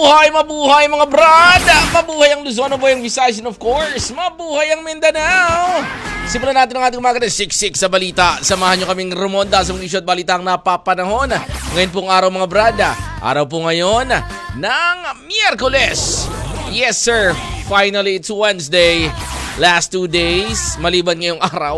Mabuhay mga brad! Mabuhay ang Luzon, mabuhay ang Visayas, and of course, mabuhay ang Mindanao! Simulan natin ang ating umaga na siksik sa balita. Samahan nyo kaming rumonda sa mga isyu at balita ang napapanahon. Ngayon pong araw mga brad, araw po ngayon ng Miyerkules. Yes sir, finally it's Wednesday. Last 2 days, maliban ngayong araw.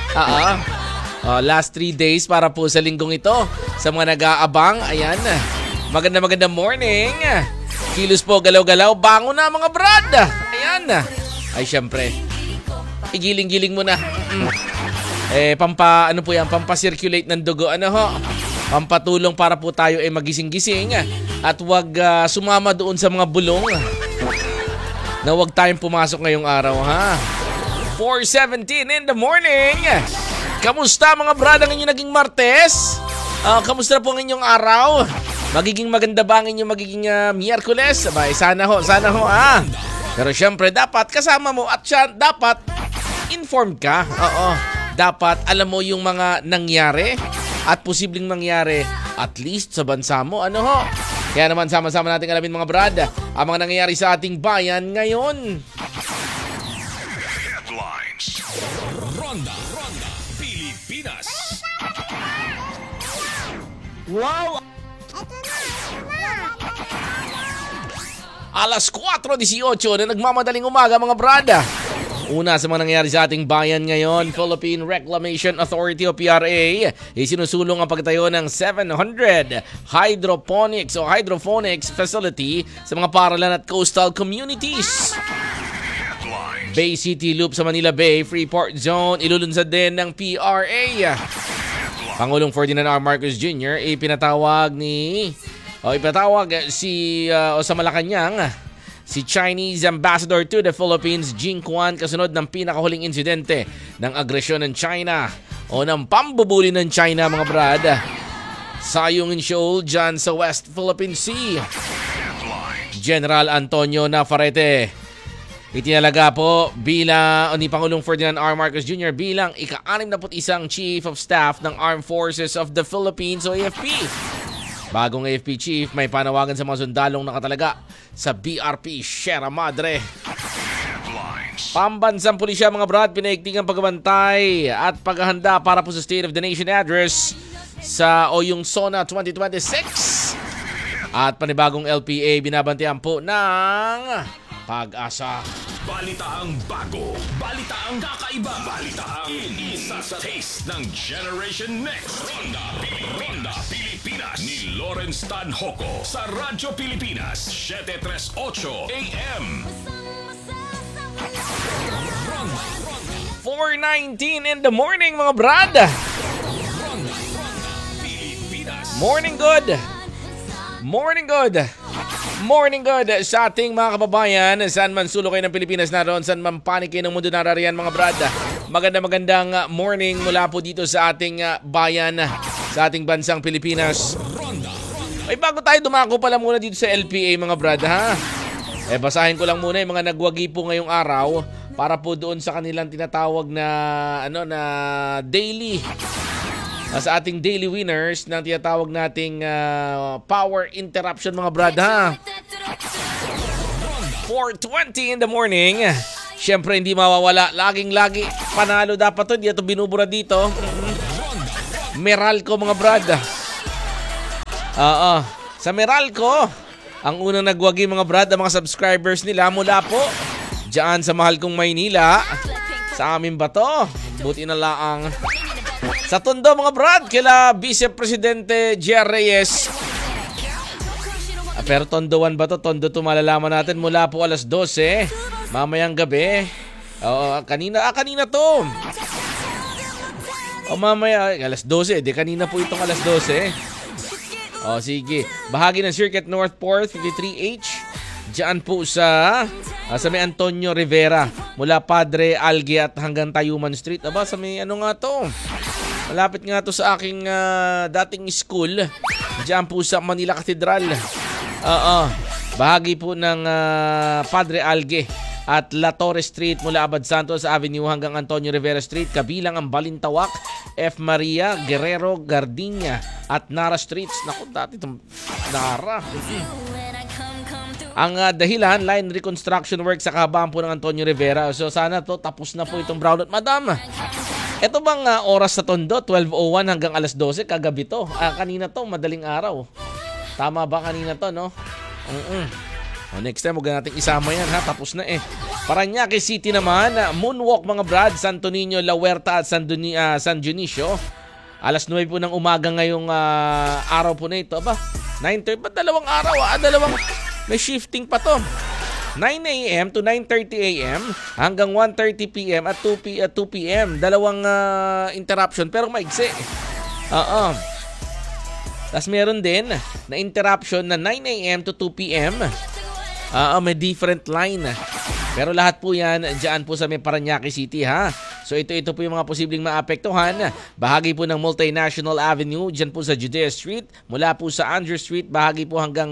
Last 3 days para po sa linggong ito. Sa mga nag-aabang, ayan. Magandang morning. Kilos po, galaw-galaw. Bango na mga brad. Ayan. Ay, syempre. Igiling-giling mo na. Ano po yan? Pampacirculate ng dugo. Ano ho? Pampatulong para po tayo magising-gising. At wag sumama doon sa mga bulong. Na wag tayong pumasok ngayong araw, ha? 4:17 in the morning. Kamusta mga brad ang inyong naging Martes? Kamusta po ang inyong araw? Magiging maganda ba ang inyong magiging Miyerkules? Abay, sana ho. Pero syempre, dapat kasama mo at dapat informed ka. Oo, dapat alam mo yung mga nangyari at posibleng mangyari at least sa bansa mo. Ano ho? Kaya naman sama-sama natin alamin mga brad ang mga nangyayari sa ating bayan ngayon. Headlines. Ronda Pilipinas. Wow! Alas 4:18 na nagmamadaling umaga mga brada. Una sa mga nangyayari sa ating bayan ngayon, Philippine Reclamation Authority o PRA isinusulong ang pagtayo ng 700 hydroponics facility sa mga paralan at coastal communities. Bay City Loop sa Manila Bay, Freeport Zone, ilulunsad din ng PRA. Pangulong Ferdinand R. Marcos Jr. ipinatawag sa Malacanang si Chinese Ambassador to the Philippines Jing Quan kasunod ng pinakahuling insidente ng agresyon ng China o ng pambubuli ng China mga brad sa Ayungin Shoal dyan sa West Philippine Sea. General Antonio Navarrete itinalaga po ni Pangulong Ferdinand R. Marcos Jr. bilang ika-61 Chief of Staff ng Armed Forces of the Philippines o AFP. Bagong AFP Chief may panawagan sa mga sundalong nakatalaga sa BRP Sierra Madre. Pambansang pulisya mga brad, pinaigting ang pagbabantay at paghahanda para po sa State of the Nation Address yung SONA 2026. At panibagong LPA binabantayan po ng Pag-asa. Balitaang bago, balitaang kakaiba, balitaang isa sa taste ng Generation Next. Ronda Pilipinas ni Lawrence Tanhoco sa Radyo Pilipinas 738 AM. 4:19 in the morning mga brad. Morning good. Morning good sa ating mga kababayan saan man sulok kayo ng Pilipinas naroon, saan man panig kayo ng mundo narariyan mga brad. Magandang morning mula po dito sa ating bayan, sa ating bansang Pilipinas. Ay bago tayo dumako pala muna dito sa LPA mga brad ha. Basahin ko lang muna yung mga nagwagi po ngayong araw para po doon sa kanilang tinatawag na daily. Sa ating daily winners ng tinatawag nating power interruption mga brad ha. 4:20 in the morning. Siyempre hindi mawawala. Laging-lagi panalo dapat to. Hindi ito binubura dito. Meralco mga brad. Sa Meralco, ang unang nagwagi mga brad, ang mga subscribers nila mula po diyan sa mahal kong Maynila. Sa amin ba to? Buti na laang. Sa Tondo mga brad, kila Vice Presidente Jer Reyes. Pero Tondo 1 ba to? Tondo 2 malalaman natin mula po alas 12 mamayang gabi. Kanina to. Mamaya alas 12, di kanina po itong alas 12. Sige. Bahagi ng Circuit Northport 53H. Diyan po sa may Antonio Rivera mula Padre Algie at hanggang Tayuman Street. Sa may to? Malapit nga to sa aking dating school. Diyan po sa Manila Cathedral. Bahagi po ng Padre Algie at La Torre Street mula Abad Santos Avenue hanggang Antonio Rivera Street, kabilang ang Balintawak, F. Maria, Guerrero, Gardinia at Nara Streets. Naku, dati itong Nara. Ang dahilan, line reconstruction work sa kahabaan po ng Antonio Rivera. So sana to tapos na po itong brownout. Madam, ito bang oras sa Tondo? 12:01 hanggang alas 12 kagabi to. Kanina to, madaling araw. Tama ba kanina to, no? Next time, huwag natin isama yan, ha? Tapos na eh. Parañaque City naman, moonwalk mga brad, Santo Niño, La Huerta at San Dionisio. Alas 9 po ng umaga ngayong araw po na ito. Aba, 9:30, ba't dalawang araw? May shifting pa to. 9 a.m. to 9:30 a.m. hanggang 1:30 p.m. at 2 p.m. Dalawang interruption pero maigsi. Tapos meron din na interruption na 9 a.m. to 2 p.m. May different line. Pero lahat po yan dyan po sa may Parañaque City, ha? So ito po yung mga posibleng maapektuhan. Bahagi po ng Multinational Avenue, dyan po sa Judea Street. Mula po sa Andrew Street, bahagi po hanggang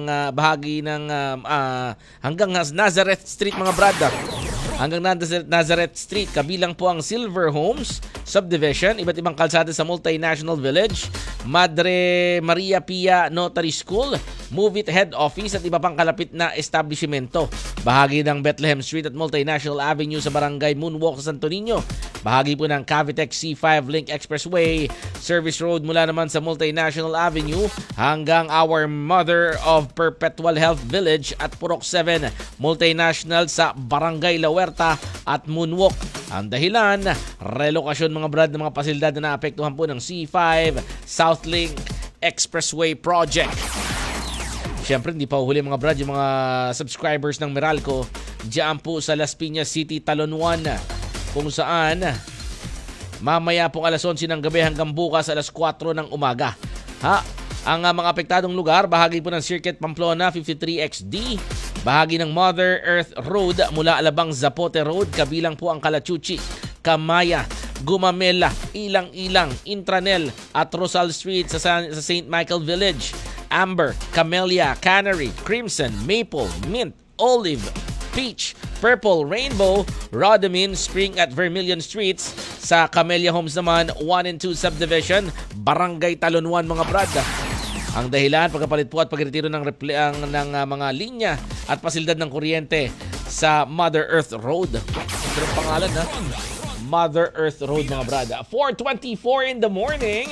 hanggang Nazareth Street mga brada. Hanggang Nazareth Street, kabilang po ang Silver Homes Subdivision, iba't ibang kalsada sa Multinational Village, Madre Maria Pia Notary School, Move It Head Office at iba pang kalapit na establishmento. Bahagi ng Bethlehem Street at Multinational Avenue sa Barangay Moonwalk sa Santo Niño. Bahagi po ng Cavitex C5 Link Expressway, Service Road mula naman sa Multinational Avenue hanggang Our Mother of Perpetual Health Village at Purok 7 Multinational sa Barangay La Huerta at Moonwalk. Ang dahilan, relokasyon mga brad ng mga pasilidad na naapektuhan po ng C5 South Link Expressway Project. Siyempre, hindi pa uhuli mga brad yung mga subscribers ng Meralco diyan po sa Las Piñas City, Talon 1, kung saan mamaya pong alas 11 ng gabi hanggang bukas alas 4 ng umaga. Ang mga apektadong lugar, bahagi po ng Circuit Pamplona 53XD, bahagi ng Mother Earth Road mula Alabang Zapote Road, kabilang po ang Calachuchi, Kamaya, Gumamela, Ilang-Ilang, Intranel at Rosal Street sa St. Michael Village, Amber, Camellia, Canary, Crimson, Maple, Mint, Olive, Peach, Purple, Rainbow, Rodamin, Spring at Vermilion Streets. Sa Camellia Homes naman, 1 and 2 Subdivision, Barangay Talon 1 mga brad. Ang dahilan, pagkapalit po at pagretiro ng mga linya at pasilidad ng kuryente sa Mother Earth Road. Ito ang pangalan, ha? Mother Earth Road mga brad. 4:24 in the morning.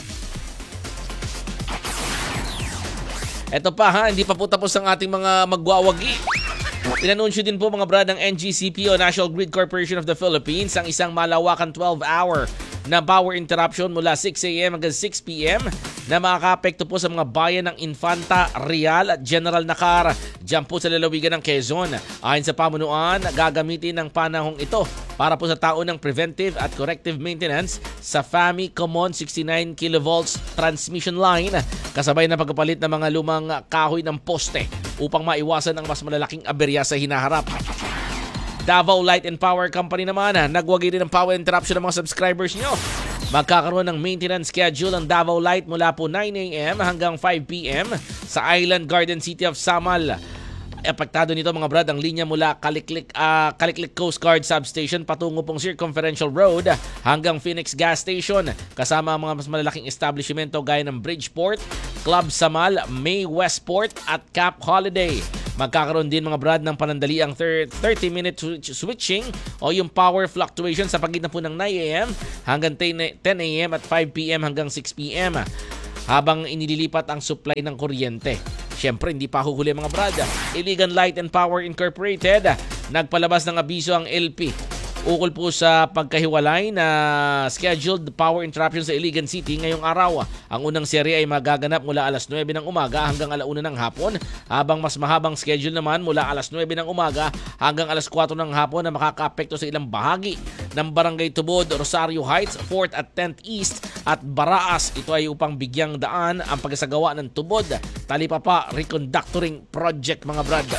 Ito pa ha, hindi pa po tapos ang ating mga magwawagi. Inanunsyo din po mga brad ng NGCP o National Grid Corporation of the Philippines ang isang malawakan 12-hour na power interruption mula 6 a.m. hanggang 6 p.m. na makakaapekto po sa mga bayan ng Infanta, Real at General Nakar dyan po sa lalawigan ng Quezon. Ayon sa pamunuan, gagamitin ng panahong ito para po sa taon ng preventive at corrective maintenance sa FAMI Common 69 kV transmission line kasabay na pagpapalit ng mga lumang kahoy ng poste upang maiwasan ang mas malalaking aberya sa hinaharap. Davao Light and Power Company naman, nagwagi din ng power interruption ng mga subscribers nyo. Magkakaroon ng maintenance schedule ang Davao Light mula po 9 a.m. hanggang 5 p.m. sa Island Garden City of Samal. Epektado nito mga brad ang linya mula Kaliklik Coast Guard Substation patungo pong Circumferential Road hanggang Phoenix Gas Station kasama ang mga mas malalaking establishmento gaya ng Bridgeport, Club Samal, May Westport at Cap Holiday. Magkakaroon din mga brad ng panandaliang 30-minute switching o yung power fluctuation sa pagitan po ng 9 a.m. hanggang 10 a.m. at 5 p.m. hanggang 6 p.m. habang inililipat ang supply ng kuryente. Siyempre, hindi pa huhuli mga brad. Iligan Light and Power Incorporated, nagpalabas ng abiso ang LP. Ukol po sa pagkahiwalay na scheduled power interruption sa Iligan City ngayong araw. Ang unang serye ay magaganap mula alas 9 ng umaga hanggang alauna ng hapon, habang mas mahabang schedule naman mula alas 9 ng umaga hanggang alas 4 ng hapon na makakaapekto sa ilang bahagi ng Barangay Tubod, Rosario Heights, 4th at 10th East at Baraas. Ito ay upang bigyang daan ang pagsagawa ng Tubod Talipapa Reconductoring Project mga brad.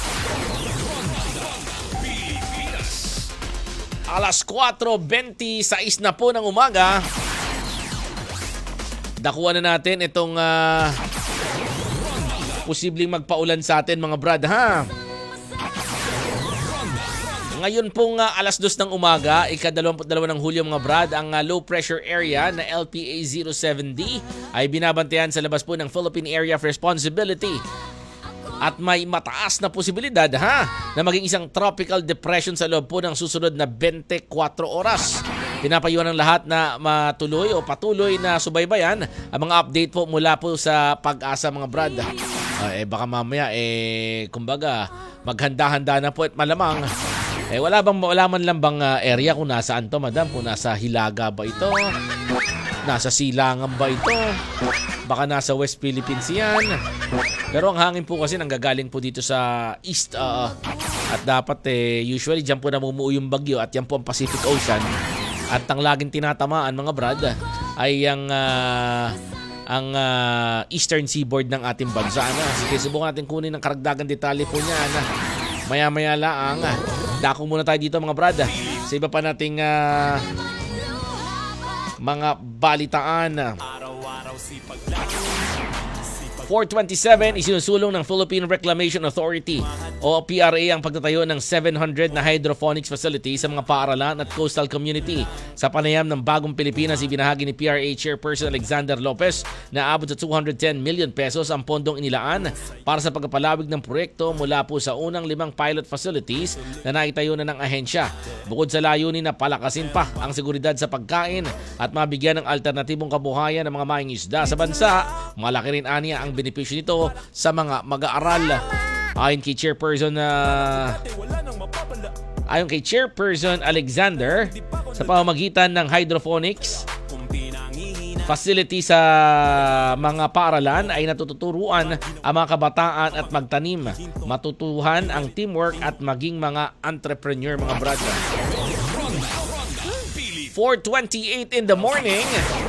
Alas 4:26 na po ng umaga. Dakuan na natin itong posibleng magpaulan sa atin mga brad ha. Ngayon pong alas 2 ng umaga, ika-22 ng Hulyo mga brad, ang low pressure area na LPA-07D ay binabantayan sa labas po ng Philippine Area of Responsibility at may mataas na posibilidad na maging isang tropical depression sa loob po ng susunod na 24 oras. Pinapayuhan ng lahat na matuloy o patuloy na subaybayan ang mga update po mula po sa Pag-asa mga brad. Baka mamaya kumbaga maghanda-handa na po at malamang wala man lang bang area kung nasaan to, madam? Kung nasa Hilaga ba ito? Nasa Silangan ba ito? Baka nasa West Philippines yan. Pero ang hangin po kasi nanggagaling po dito sa east. At dapat usually dyan po namumuo yung bagyo at yan po ang Pacific Ocean. At ang laging tinatamaan mga brad ay ang eastern seaboard ng ating bansa. Sige, subukan natin kunin ng karagdagan detalye po niya. Maya-maya lang. Dako muna tayo dito mga brad. Sa iba pa nating mga balitaan. 427, isinusulong ng Philippine Reclamation Authority o PRA ang pagtatayo ng 700 na hydroponics facility sa mga paaralan at coastal community. Sa panayam ng Bagong Pilipinas, ibinahagi ni PRA Chairperson Alexander Lopez na abot sa 210 million pesos ang pondong inilaan para sa pagpapalawig ng proyekto mula po sa unang 5 pilot facilities na naitayo na ng ahensya. Bukod sa layunin na palakasin pa ang seguridad sa pagkain at mabigyan ng alternatibong kabuhayan ng mga mangingisda sa bansa, malaki rin aniya ang benepisyo nito sa mga mag-aaral. Ayon kay Chairperson Alexander, sa pamamagitan ng hydroponics facility sa mga paaralan ay natututuruan ang mga kabataan at magtanim, matutuhan ang teamwork at maging mga entrepreneur mga brother. 4:28 in the morning.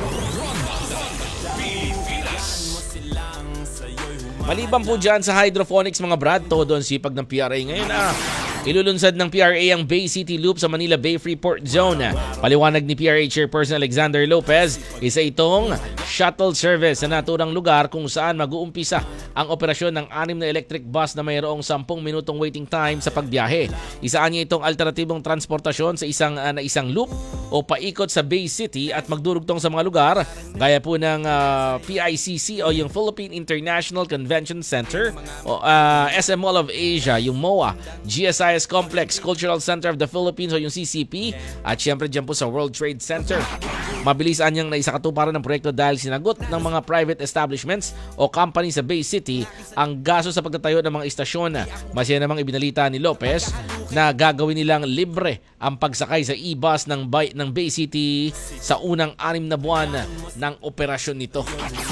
Maliban po dyan sa hydroponics mga brad, todo ang sipag ng PRA ngayon. Ilulunsad ng PRA ang Bay City Loop sa Manila Bay Freeport Zone. Paliwanag ni PRA Chairperson Alexander Lopez, isa itong shuttle service sa naturang lugar kung saan mag-uumpisa ang operasyon ng 6 na electric bus na mayroong 10 minutong waiting time sa pagbiyahe. Isaan niya itong alternatibong transportasyon sa isang loop o paikot sa Bay City at magdurugtong sa mga lugar gaya po ng PICC o yung Philippine International Convention Center o SM Mall of Asia, yung MOA, GSIS Complex, Cultural Center of the Philippines o yung CCP at syempre dyan po sa World Trade Center. Mabilis anyang naisakatuparan ng proyekto dahil sinagot ng mga private establishments o company sa Bay City ang gasto sa pagtatayo ng mga istasyon. Masaya namang ibinalita ni Lopez na gagawin nilang libre ang pagsakay sa e-bus ng Bay City sa unang 6 na buwan ng operasyon nito.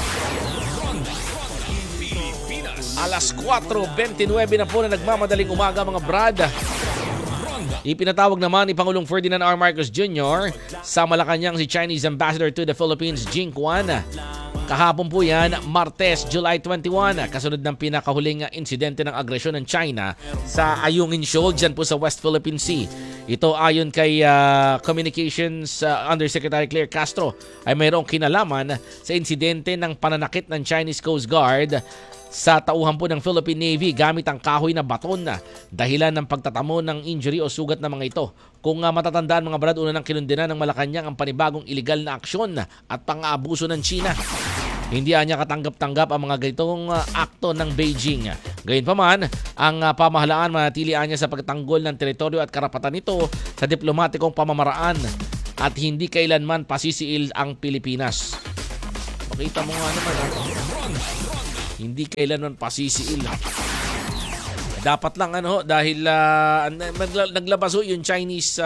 Alas 4:29 na po na nagmamadaling umaga mga brad. Ipinatawag naman ni Pangulong Ferdinand R. Marcos Jr. sa Malacanang si Chinese Ambassador to the Philippines, Jing Quan. Kahapon po yan, Martes, July 21, kasunod ng pinakahuling insidente ng agresyon ng China sa Ayungin Shoal dyan po sa West Philippine Sea. Ito ayon kay Communications Undersecretary Claire Castro ay mayroong kinalaman sa insidente ng pananakit ng Chinese Coast Guard sa tauhan po ng Philippine Navy gamit ang kahoy na baton na dahilan ng pagtatamo ng injury o sugat ng mga ito. Kung matatandaan mga brad, una nang kinundinan ng Malacanang ang panibagong iligal na aksyon at pang-aabuso ng China. Hindi niya katanggap-tanggap ang mga ganitong akto ng Beijing. Gayunpaman, ang pamahalaan manatilian niya sa pagtanggol ng teritoryo at karapatan nito sa diplomatikong pamamaraan at hindi kailanman pasisiil ang Pilipinas. Makita mo nga naman. Hindi kailanman pasisiil. Dapat lang dahil naglabas yung Chinese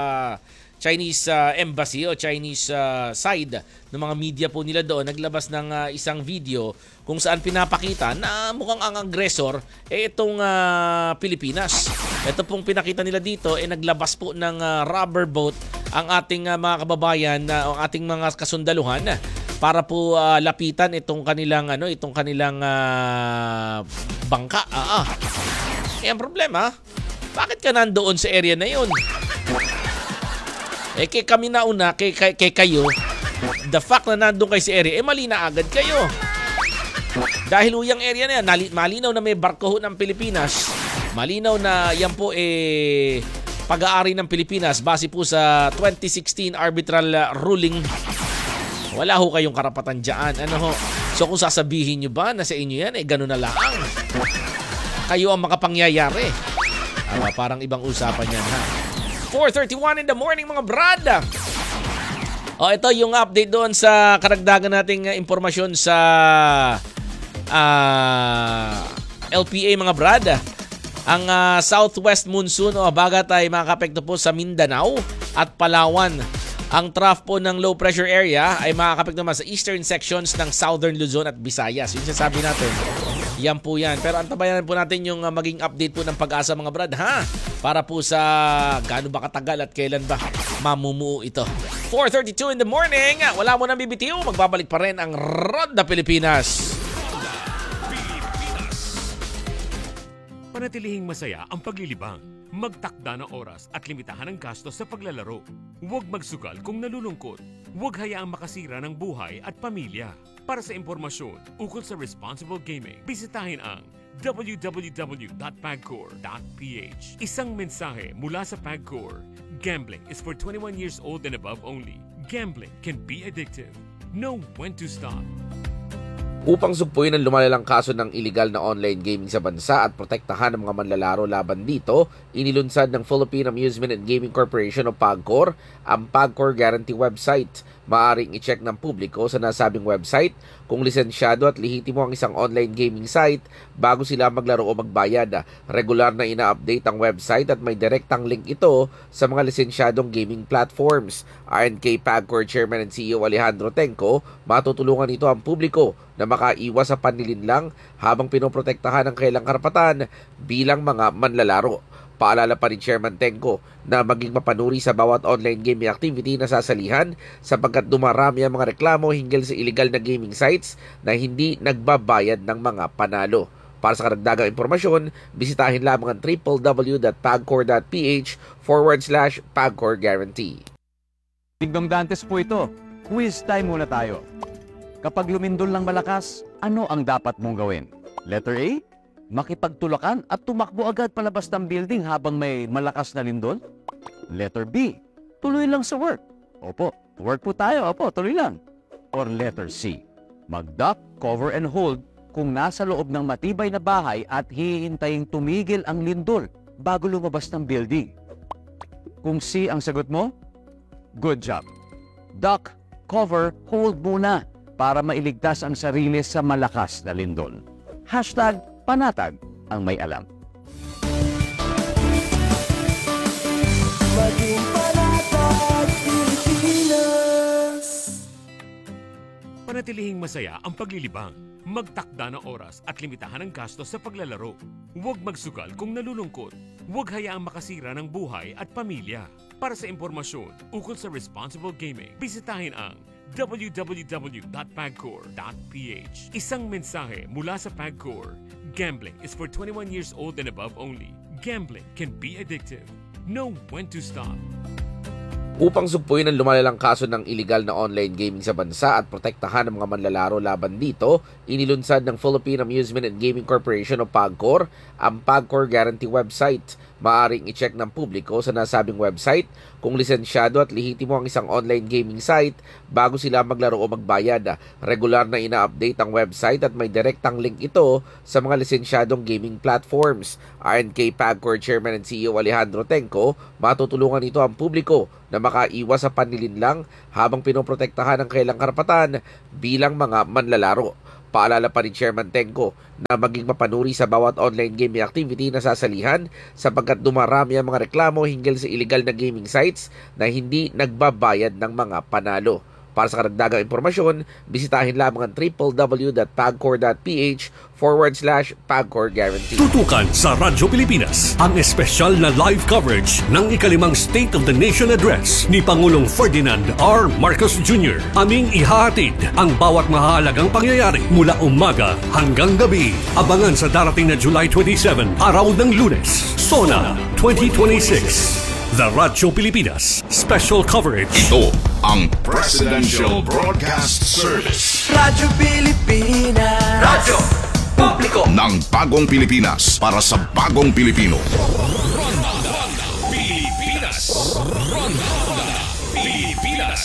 embassy o Chinese side ng mga media po nila doon, naglabas ng isang video kung saan pinapakita na mukhang ang aggressor itong Pilipinas. Ito pong pinakita nila dito naglabas po ng rubber boat ang ating mga kababayan ang ating mga kasundaluhan para po lapitan itong kanilang bangka. Ang problema, bakit ka nandoon sa area na 'yon? Kay kami nauna, kay kayo, the fact na nandoon kayo sa area, mali na agad kayo. Dahil uyang area na yan, malinaw na may barko ng Pilipinas, malinaw na yan po pag-aari ng Pilipinas base po sa 2016 arbitral ruling. Wala ho kayong karapatan dyan. So kung sasabihin nyo ba na sa inyo yan, ganun na lang. kayo ang makapangyayari. Parang ibang usapan yan, ha? 4:31 in the morning, mga brad. Ito yung update doon sa karagdagan nating impormasyon sa LPA, mga brad. Ang southwest monsoon o bagat ay makakapekto po sa Mindanao at Palawan. Ang trough po ng low pressure area ay makakapekto naman sa eastern sections ng southern Luzon at Visayas. Yun sasabi natin. Yan po yan. Pero antabayan po natin yung maging update po ng pag-asa, mga brad, ha? Para po sa gaano ba katagal at kailan ba mamumuo ito. 4:32 in the morning. Wala mo nang bibitiw. Magbabalik pa rin ang Ronda Pilipinas. Panatilihing masaya ang paglilibang. Magtakda ng oras at limitahan ang gastos sa paglalaro. Huwag magsugal kung nalulungkot. Huwag hayaang makasira ng buhay at pamilya. Para sa impormasyon ukol sa responsible gaming, bisitahin ang www.pagcor.ph. Isang mensahe mula sa Pagcor. Gambling is for 21 years old and above only. Gambling can be addictive. Know when to stop. Upang sugpuin ang lumalalang kaso ng illegal na online gaming sa bansa at protektahan ang mga manlalaro laban dito, inilunsad ng Philippine Amusement and Gaming Corporation o PAGCOR ang PAGCOR Guarantee website. Maaring i-check ng publiko sa nasabing website kung lisensyado at lehitimo ang isang online gaming site bago sila maglaro o magbayad. Regular na ina-update ang website at may direktang link ito sa mga lisensyadong gaming platforms. Ayon kay PAGCOR Chairman and CEO Alejandro Tenco, matutulungan ito ang publiko na makaiwas sa panlilinlang habang pinoprotektahan ang kailang karapatan bilang mga manlalaro. Paalala pa ni Chairman Tenco na maging mapanuri sa bawat online gaming activity na sasalihan sapagkat dumarami ang mga reklamo hinggil sa illegal na gaming sites na hindi nagbabayad ng mga panalo. Para sa karagdagang impormasyon, bisitahin lamang ang www.pagcor.ph/PAGCOR Guarantee. Dingdong Dantes po ito. Quiz time muna tayo. Kapag lumindol ng malakas, ano ang dapat mong gawin? Letter A, makipagtulakan at tumakbo agad palabas ng building habang may malakas na lindol? Letter B, tuloy lang sa work. Opo, work po tayo. Opo, tuloy lang. Or letter C, mag-duck, cover and hold kung nasa loob ng matibay na bahay at hihintaying tumigil ang lindol bago lumabas ng building. Kung C ang sagot mo, good job. Duck, cover, hold muna para mailigtas ang sarili sa malakas na lindol. #panatag ang may alam. Maging panatag Pilipinas. Panatilihing masaya ang paglilibang. Magtakda ng oras at limitahan ang gastos sa paglalaro. Huwag magsugal kung nalulungkot. Huwag hayaang makasira ng buhay at pamilya. Para sa impormasyon ukol sa responsible gaming, bisitahin ang www.pagcor.ph. Isang mensahe mula sa PAGCOR. Gambling is for 21 years old and above only. Gambling can be addictive. Know when to stop. Upang sugpuin ang lumalalang kaso ng illegal na online gaming sa bansa at protektahan ang mga manlalaro laban dito, inilunsad ng Philippine Amusement and Gaming Corporation o PAGCOR ang PAGCOR Guarantee website. Maaring i-check ng publiko sa nasabing website kung lisensyado at lehitimo ang isang online gaming site bago sila maglaro o magbayad. Regular na ina-update ang website at may direktang link ito sa mga lisensyadong gaming platforms. Ayon kay PAGCOR Chairman and CEO Alejandro Tenco, matutulungan ito ang publiko na makaiwas sa panlilinlang habang pinoprotektahan ang kailang karapatan bilang mga manlalaro. Paalala pa ni Chairman Tenco na maging mapanuri sa bawat online gaming activity na sasalihan sapagkat dumarami ang mga reklamo hinggil sa illegal na gaming sites na hindi nagbabayad ng mga panalo. Para sa karagdagang impormasyon, bisitahin lamang ang www.pagcor.ph/PAGCOR Guarantee. Tutukan sa Radyo Pilipinas ang espesyal na live coverage ng ikalimang State of the Nation Address ni Pangulong Ferdinand R. Marcos Jr. Aming ihahatid ang bawat mahalagang pangyayari mula umaga hanggang gabi. Abangan sa darating na July 27, araw ng Lunes, SONA 2026. The Radyo Pilipinas Special Coverage. Ito ang Presidential Broadcast Service Radyo Pilipinas. Radyo Publiko ng Bagong Pilipinas para sa Bagong Pilipino. Ronda Pilipinas. Ronda Pilipinas.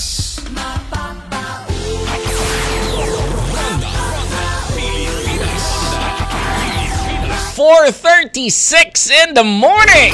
Ronda Pilipinas. 4:36 in the morning.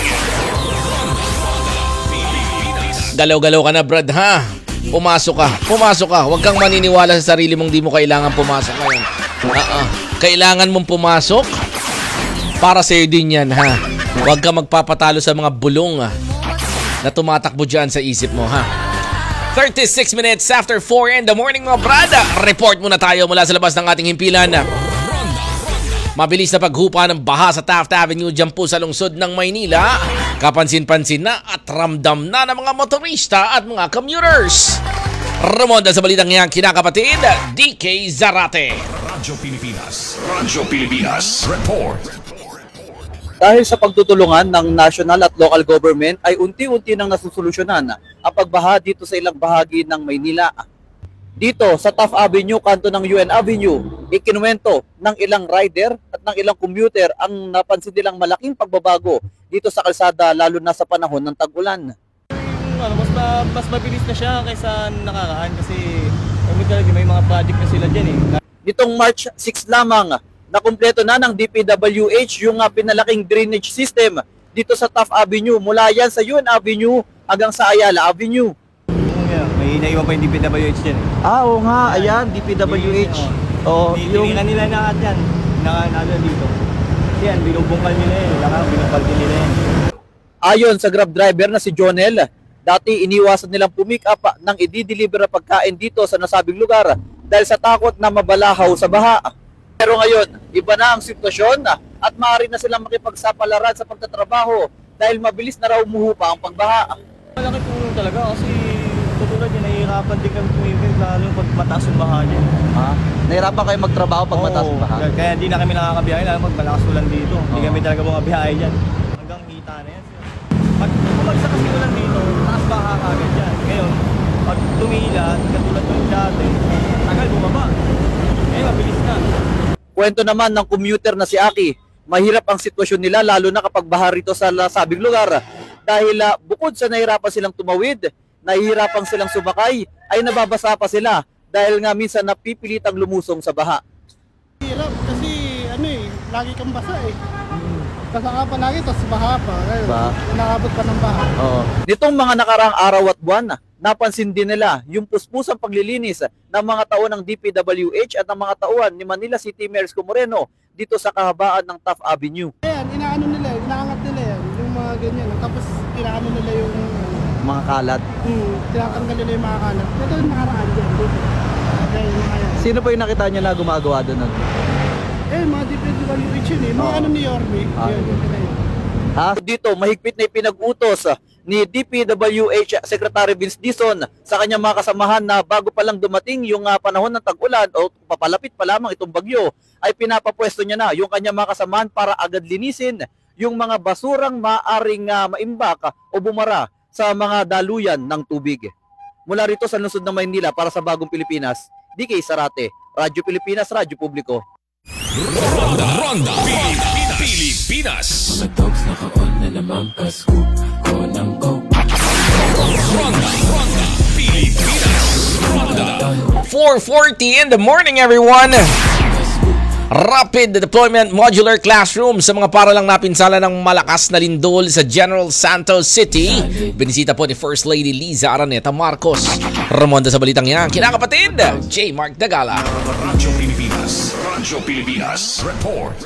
Galaw-galaw ka na, Brad, ha? Pumasok ka. Huwag kang maniniwala sa sarili mong di mo kailangan pumasok ngayon. Kailangan mong pumasok. Para sa'yo din yan, ha? Huwag ka magpapatalo sa mga bulong na tumatakbo dyan sa isip mo, ha? 36 minutes after 4 in the morning, mga Brad. Report muna tayo mula sa labas ng ating himpilan. Mabilis na paghupa ng baha sa Taft Avenue dyan po sa lungsod ng Maynila. Kapansin-pansin na at ramdam na ng mga motorista at mga commuters. Ramonda sa balitang yan, kinakapatid, DK Zarate. Radyo Pilipinas. Report. Dahil sa pagtutulungan ng national at local government ay unti-unti nang nasusolusyonan ang pagbaha dito sa ilang bahagi ng Maynila. Dito sa Taft Avenue, kanto ng UN Avenue, ikinuwento ng ilang rider at ng ilang commuter ang napansin nilang malaking pagbabago dito sa kalsada lalo na sa panahon ng tag-ulan. Mas mabilis na siya kaysa nakaraan kasi may mga project na sila dyan eh. Nitong March 6 lamang, nakumpleto na ng DPWH yung pinalaking drainage system dito sa Taft Avenue mula yan sa UN Avenue hanggang sa Ayala Avenue. May naiwan pa yung DPWH dyan eh. Oo nga, ayan, DPWH. Oo, Yung kanila na yan, nakakala dito. Yan, binubungkal nila yan, binubungkal nila yan. Ayon sa Grab driver na si Jonel, dati iniwasan nilang pumick up ng i-deliver na pagkain dito sa nasabing lugar dahil sa takot na mabalahaw sa baha. Pero ngayon, iba na ang sitwasyon at maaari na silang makipagsapalaran sa pagtatrabaho dahil mabilis na raw umuhupa ang pagbaha. Malaki tulong talaga kasi tutulad yun, nahihirapan din kami tumibig lalo pag mataas yung baha niya. Nahirapan kayo magtrabaho pag mataas ang baha? Kaya hindi na kami nakakabiyahe lalo pag malakas ulan dito. Hindi kami talaga mga biyahe dyan. Hanggang hita na yan. Pag kumagsa kasi ulan dito, taas baha kagad dyan. Ngayon, pag tumila, katulad ng dati, tagal bumaba. Ngayon, mabilis na. Kwento naman ng commuter na si Aki, mahirap ang sitwasyon nila lalo na kapag baha rito sa nasabing lugar. Dahil bukod sa nahirapan silang tumawid, nahihirapan silang sumakay, ay nababasa pa sila dahil nga minsan napipilitang lumusong sa baha. Hirap kasi lagi kang basa eh. Basa ka pa lagi, tapos baha pa. Nakabot pa ng baha. Nitong mga nakaraang araw at buwan, napansin din nila yung puspusang paglilinis ng mga tauhan ng DPWH at ng mga tauhan ni Manila City Mayor Isko Moreno dito sa kahabaan ng Taft Avenue. Ayan, inaangat nila yan, yung mga ganyan. Tapos inaano nila yung Mga kalat. tinatanggal nila yung mga kalat. Ito yung nakaraan dyan. Dito. Dahil mga yan. Sino po yung nakita niyo na gumagawa doon? Mga DPWH yun eh. Mga ni Yorme. Dito, mahigpit na ipinag-utos ni DPWH Secretary Vince Dizon sa kanyang mga kasamahan na bago pa lang dumating yung panahon ng tag-ulan o papalapit pa lamang itong bagyo, ay pinapapwesto niya na yung kanyang mga kasamahan para agad linisin yung mga basurang maaring maimbak o bumara sa mga daluyan ng tubig. Mula rito sa lungsod ng Maynila para sa Bagong Pilipinas, DK Zarate, Radyo Pilipinas, Radyo Publiko. Ronda Pilipinas. 4:40 in the morning, everyone. Rapid deployment modular classroom sa mga paralang napinsala ng malakas na lindol sa General Santos City. Binisita po ni First Lady Liza Araneta Marcos. Ramonda sa balitang yan, kinakapatid, J. Mark Dagala. Radyo Pilipinas. Report.